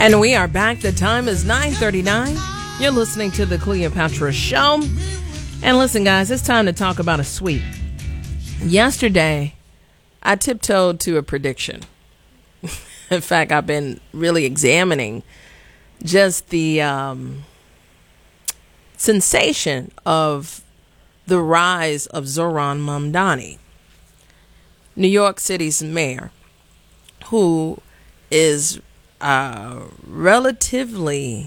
And we are back. The time is 9:39. You're listening to the Cleopatra Show. And listen, guys, it's time to talk about a sweep. Yesterday, I tiptoed to a prediction. In fact, I've been really examining just the sensation of the rise of Zohran Mamdani, New York City's mayor, who is relatively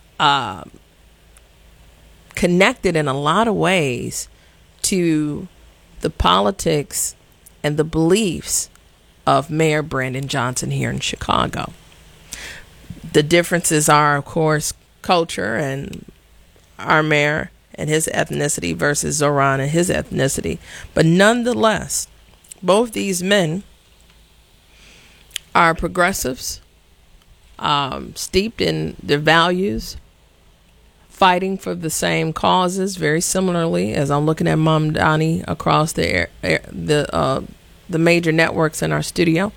connected in a lot of ways to the politics and the beliefs of Mayor Brandon Johnson here in Chicago. The differences are, of course, culture and our mayor and his ethnicity versus Zohran and his ethnicity. But nonetheless, both these men are progressives, steeped in their values, fighting for the same causes, very similarly as I'm looking at Mamdani across the major networks in our studio.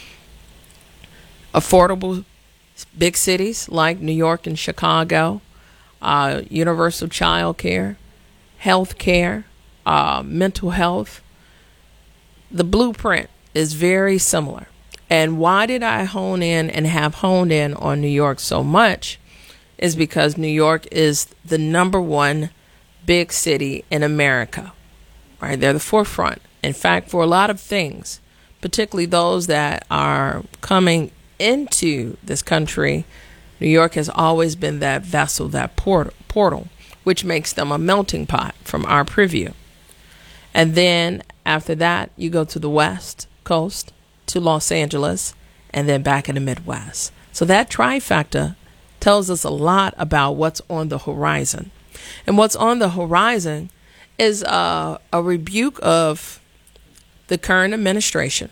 Affordable big cities like New York and Chicago, universal child care, health care, mental health. The blueprint is very similar. And why did I hone in and have honed in on New York so much is because New York is the number one big city in America, right? They're the forefront. In fact, for a lot of things, particularly those that are coming into this country, New York has always been that vessel, that portal, which makes them a melting pot from our preview. And then after that, you go to the West Coast, to Los Angeles, and then back in the Midwest. So that trifecta tells us a lot about what's on the horizon. And what's on the horizon is a rebuke of the current administration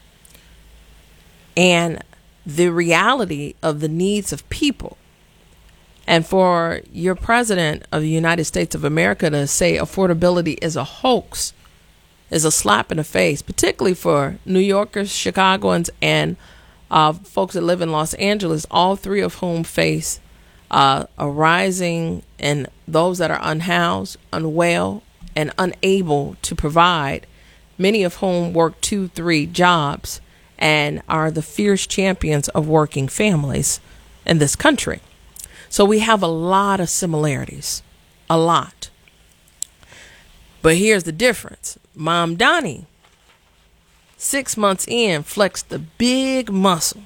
and the reality of the needs of people. And for your president of the United States of America to say affordability is a hoax is a slap in the face, particularly for New Yorkers, Chicagoans, and folks that live in Los Angeles, all three of whom face a rising in those that are unhoused, unwell, and unable to provide, many of whom work 2-3 jobs and are the fierce champions of working families in this country. So we have a lot of similarities, a lot. But here's the difference. Mamdani, 6 months in, flexed the big muscle.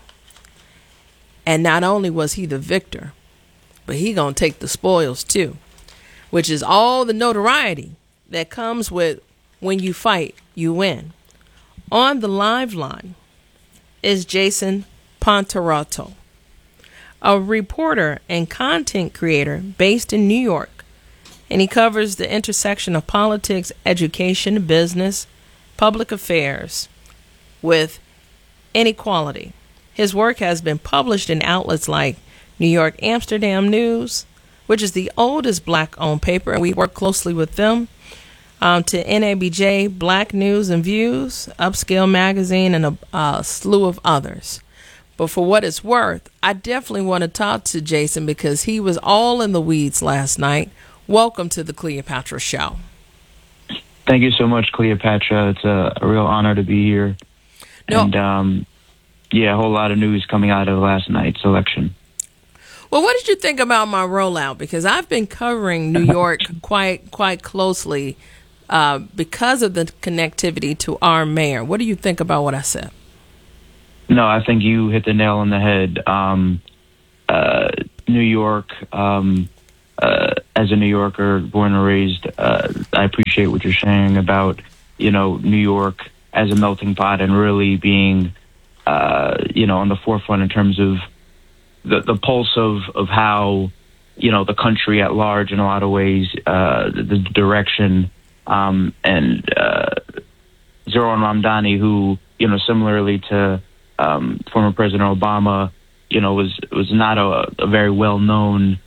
And not only was he the victor, but he gonna take the spoils too, which is all the notoriety that comes with when you fight, you win. On the live line is Jason Ponteroto, a reporter and content creator based in New York. And he covers the intersection of politics, education, business, public affairs with inequality. His work has been published in outlets like New York Amsterdam News, which is the oldest black-owned paper, and we work closely with them, to NABJ, Black News and Views, Upscale Magazine, and a slew of others. But for what it's worth, I definitely want to talk to Jason because he was all in the weeds last night. Welcome to the Cleopatra Show. Thank you so much, Cleopatra. It's a real honor to be here. And, a whole lot of news coming out of last night's election. Well, what did you think about my rollout? Because I've been covering New York quite closely because of the connectivity to our mayor. What do you think about what I said? No, I think you hit the nail on the head. New York, as a New Yorker, born and raised, I appreciate what you're saying about, New York as a melting pot and really being, on the forefront in terms of the pulse of how, the country at large in a lot of ways, the direction, and Zohran Mamdani, who, similarly to former President Obama, was not a very well-known,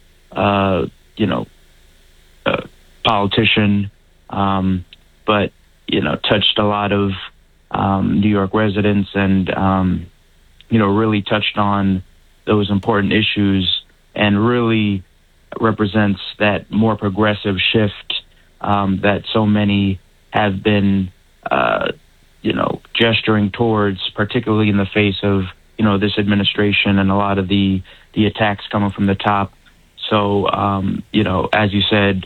politician, but, touched a lot of New York residents and, really touched on those important issues and really represents that more progressive shift that so many have been, gesturing towards, particularly in the face of, this administration and a lot of the attacks coming from the top. So, as you said,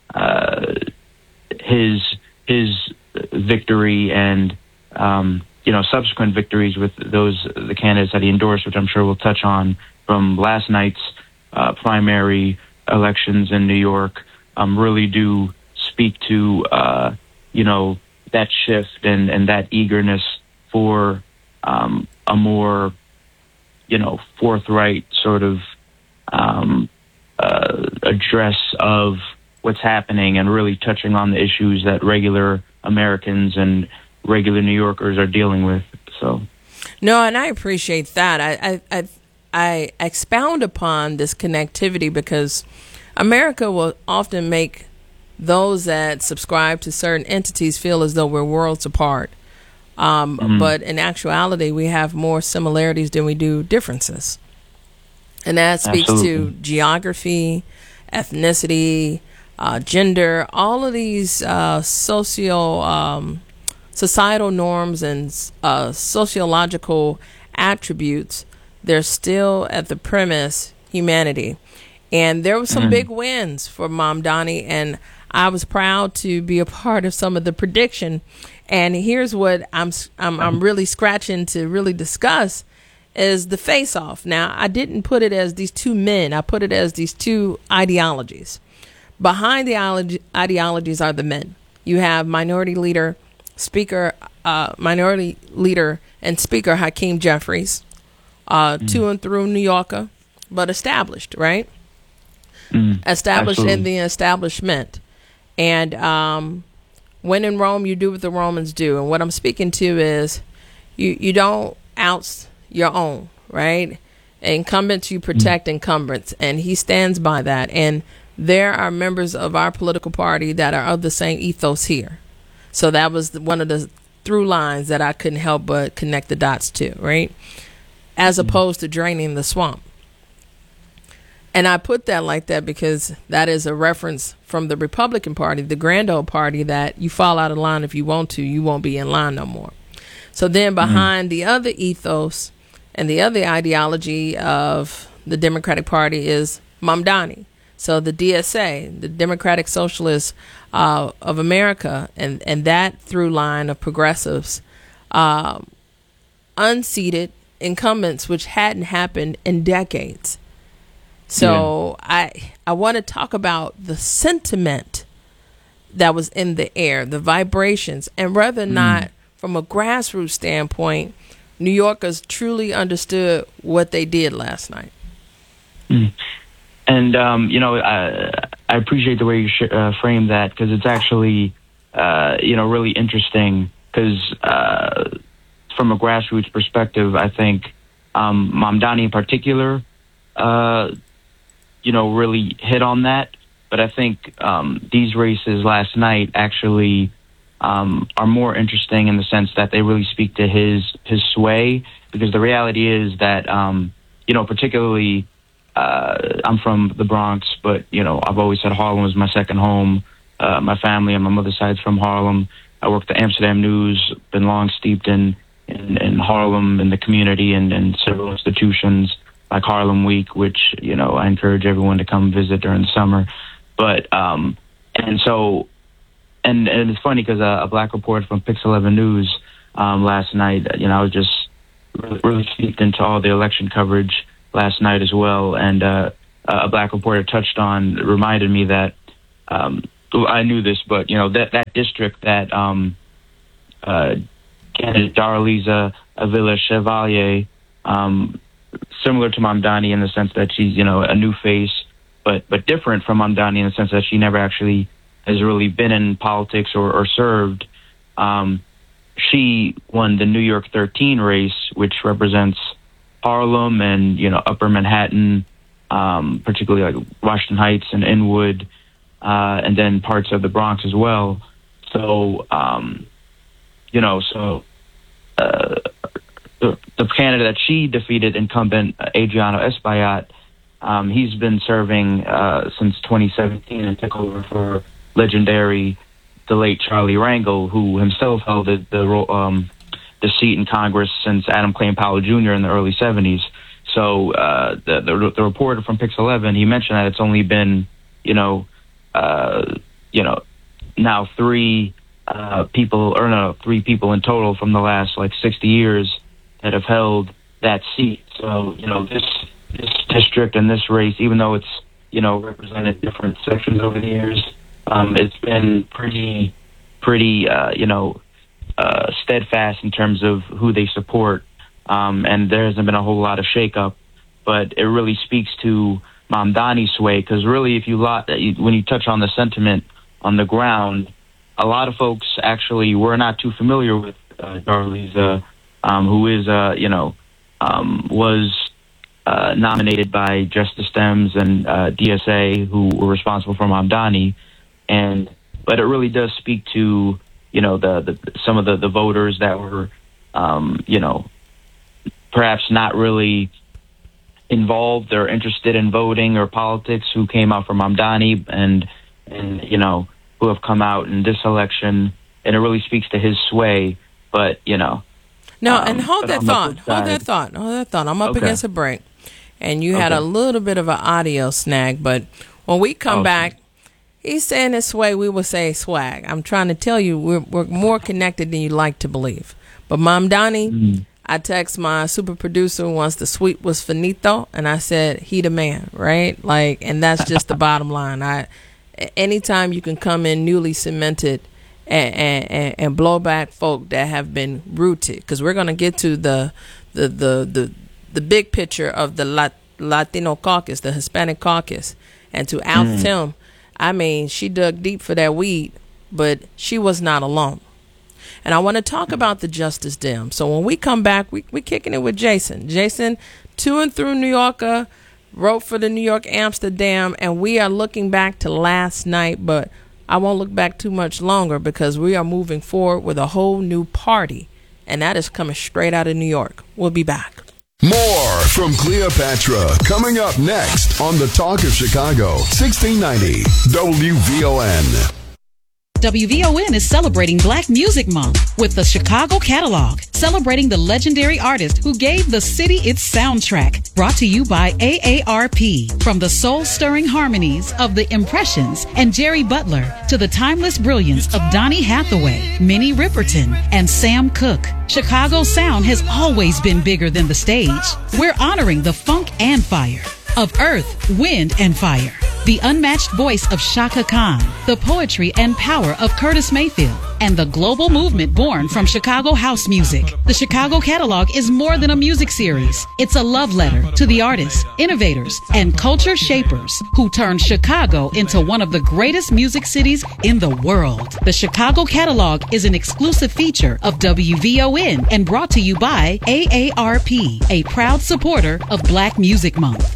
his victory and, subsequent victories with the candidates that he endorsed, which I'm sure we'll touch on from last night's primary elections in New York, really do speak to, that shift and that eagerness for a more, forthright sort of address of what's happening and really touching on the issues that regular Americans and regular New Yorkers are dealing with. So, no, and I appreciate that. I expound upon this connectivity because America will often make those that subscribe to certain entities feel as though we're worlds apart. But in actuality, we have more similarities than we do differences. And that speaks to geography, ethnicity, gender, all of these societal norms and sociological attributes. They're still at the premise humanity. And there were some big wins for Mamdani, and I was proud to be a part of some of the prediction. And here's what I'm really scratching to really discuss is the face-off. Now, I didn't put it as these two men. I put it as these two ideologies. Behind the ideologies are the men. You have Minority Leader and Speaker Hakeem Jeffries, to and through New Yorker, but established, right? Established Absolutely. in the establishment. And when in Rome, you do what the Romans do. And what I'm speaking to is you don't oust your own, right? Incumbents, you protect incumbents. And he stands by that. And there are members of our political party that are of the same ethos here. So that was one of the through lines that I couldn't help but connect the dots to, right? As opposed to draining the swamp. And I put that like that because that is a reference from the Republican Party, the grand old party, that you fall out of line if you want to, you won't be in line no more. So then behind the other ethos and the other ideology of the Democratic Party is Mamdani. So the DSA, the Democratic Socialists of America, and that through line of progressives, unseated incumbents, which hadn't happened in decades. So I want to talk about the sentiment that was in the air, the vibrations, and whether or not, from a grassroots standpoint, New Yorkers truly understood what they did last night. And, I appreciate the way you frame that, because it's actually, really interesting, because from a grassroots perspective, I think Mamdani in particular, really hit on that. But I think these races last night actually are more interesting in the sense that they really speak to his sway, because the reality is that, particularly I'm from the Bronx, but, I've always said Harlem was my second home. My family on my mother's side's from Harlem. I worked at Amsterdam News, been long steeped in Harlem, in the community, and several institutions like Harlem Week, which, I encourage everyone to come visit during the summer. But, and it's funny because a black reporter from Pix 11 News last night, I was just really steeped into all the election coverage last night as well. And a black reporter reminded me that, I knew this, but, that district that candidate Darlisa Avila Chevalier, similar to Mamdani in the sense that she's, a new face, but different from Mamdani in the sense that she never actually has really been in politics or served. She won the New York 13 race, which represents Harlem and, Upper Manhattan, particularly like Washington Heights and Inwood, and then parts of the Bronx as well. So, candidate that she defeated, incumbent Adriano Espaillat, he's been serving since 2017 and took over for the late Charlie Rangel, who himself held the seat in Congress since Adam Clayton Powell Jr. in the early 70s. So the reporter from Pix 11, he mentioned that it's only been, now 3 people in total from the last 60 years that have held that seat. So, this district and this race, even though it's, represented different sections over the years, it's been pretty steadfast in terms of who they support. And there hasn't been a whole lot of shakeup, but it really speaks to Mamdani's sway, because really when you touch on the sentiment on the ground, a lot of folks actually were not too familiar with Darlisa, who is, was nominated by Justice Dems and DSA, who were responsible for Mamdani. But it really does speak to, some of the voters that were, perhaps not really involved or interested in voting or politics, who came out for Mamdani and who have come out in this election, and it really speaks to his sway. But no, and hold that thought. I'm up against a break, and you had a little bit of an audio snag, but when we come back, he's saying his sway, we will say swag. I'm trying to tell you, we're more connected than you like to believe. But Mamdani, I text my super producer once the suite was finito, and I said, he the man, right? And that's just the bottom line. Anytime you can come in newly cemented and blow back folk that have been rooted, because we're going to get to the big picture of the Latino caucus, the Hispanic caucus, and to out Tim, I mean, she dug deep for that weed, but she was not alone. And I want to talk about the Justice Dem. So when we come back, we're kicking it with Jason. Jason, to and through New Yorker, wrote for the New York Amsterdam, and we are looking back to last night, but I won't look back too much longer, because we are moving forward with a whole new party, and that is coming straight out of New York. We'll be back. More from Cleopatra coming up next on The Talk of Chicago, 1690 WVON. WVON is celebrating Black Music Month with the Chicago Catalog, celebrating the legendary artist who gave the city its soundtrack. Brought to you by AARP. From the soul-stirring harmonies of The Impressions and Jerry Butler to the timeless brilliance of Donny Hathaway, Minnie Riperton, and Sam Cooke, Chicago's sound has always been bigger than the stage. We're honoring the funk and fire of Earth, Wind, and Fire, the unmatched voice of Shaka Khan, the poetry and power of Curtis Mayfield, and the global movement born from Chicago house music. The Chicago Catalog is more than a music series. It's a love letter to the artists, innovators, and culture shapers who turned Chicago into one of the greatest music cities in the world. The Chicago Catalog is an exclusive feature of WVON and brought to you by AARP, a proud supporter of Black Music Month.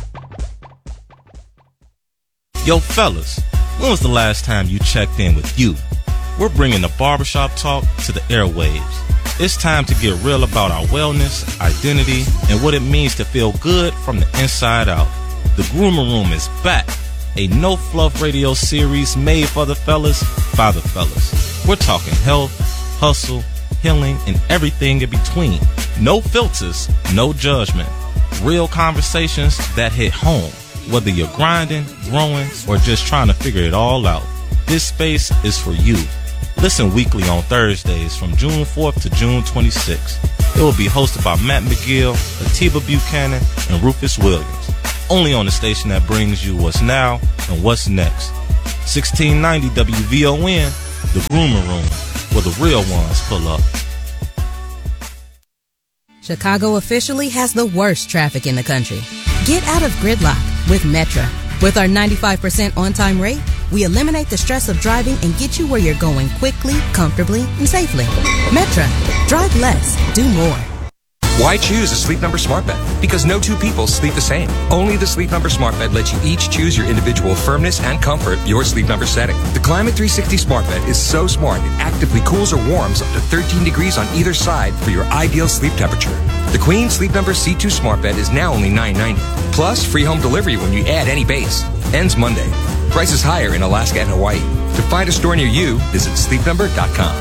Yo, fellas, when was the last time you checked in with you? We're bringing the barbershop talk to the airwaves. It's time to get real about our wellness, identity, and what it means to feel good from the inside out. The Groomer Room is back, a no-fluff radio series made for the fellas, by the fellas. We're talking health, hustle, healing, and everything in between. No filters, no judgment. Real conversations that hit home. Whether you're grinding, growing, or just trying to figure it all out, this space is for you. Listen weekly on Thursdays from June 4th to June 26th. It will be hosted by Matt McGill, Atiba Buchanan, and Rufus Williams. Only on the station that brings you what's now and what's next. 1690 WVON, the Groomer Room, where the real ones pull up. Chicago officially has the worst traffic in the country. Get out of gridlock with Metra. With our 95% on-time rate, we eliminate the stress of driving and get you where you're going quickly, comfortably, and safely. Metra. Drive less. Do more. Why choose a Sleep Number smart bed? Because no two people sleep the same. Only the Sleep Number smart bed lets you each choose your individual firmness and comfort, your Sleep Number setting. The Climate 360 smart bed is so smart it actively cools or warms up to 13 degrees on either side for your ideal sleep temperature. The Queen Sleep Number C2 smart bed is now only $9.90. Plus, free home delivery when you add any base. Ends Monday. Prices higher in Alaska and Hawaii. To find a store near you, visit sleepnumber.com.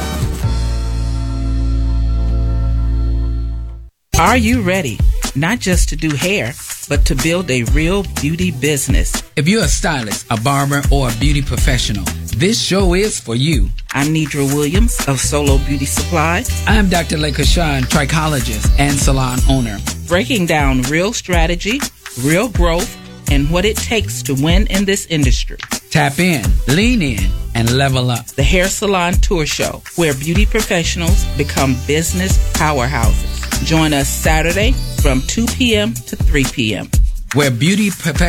Are you ready? Not just to do hair, but to build a real beauty business. If you're a stylist, a barber, or a beauty professional, this show is for you. I'm Nidra Williams of Solo Beauty Supply. I'm Dr. Lekashan, trichologist and salon owner. Breaking down real strategy, real growth, and what it takes to win in this industry. Tap in, lean in, and level up. The Hair Salon Tour Show, where beauty professionals become business powerhouses. Join us Saturday from 2 p.m. to 3 p.m. Where beauty professionals